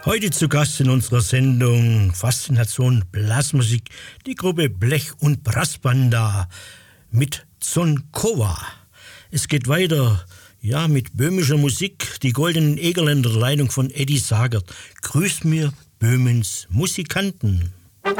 Heute zu Gast in unserer Sendung Faszination Blasmusik, die Gruppe Blech- und Brassbanda mit Zonkowa. Es geht weiter, mit böhmischer Musik, die Goldenen Egerländer, Leitung von Eddie Sagert. Grüß mir Böhmens Musikanten.